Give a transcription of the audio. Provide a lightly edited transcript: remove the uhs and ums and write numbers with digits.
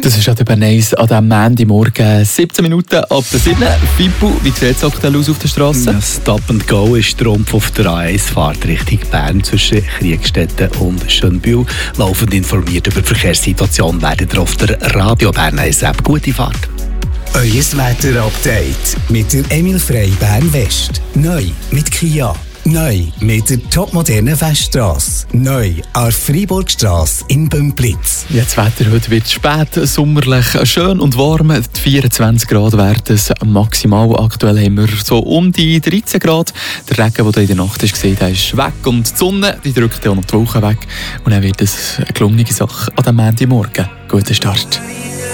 Das ist eben nice an diesem Montagmorgen. 17 Minuten ab der 7. Fippo, wie sieht es aktuell aus auf der Straße? Stop and Go ist Trumpf auf der A1, fahrt Richtung Bern zwischen Kriegstetten und Schönbühl. Laufend informiert über die Verkehrssituation werdet ihr auf der Radio Bern 1 App. Gute Fahrt. Euer Wetter-Update mit der Emil Frey Bern West. Neu mit Kia. Neu mit der topmodernen Feststrasse. Neu an der Freiburgstrasse in Bümplitz. Ja, das Wetter heute wird spät, sommerlich, schön und warm. Die 24 Grad werden es maximal. Aktuell haben wir so um die 13 Grad. Der Regen, der in der Nacht ist, ist weg. Und die Sonne die drückt auch noch die Woche weg. Und dann wird es eine gelungene Sache an diesem Montagmorgen. Guten Start.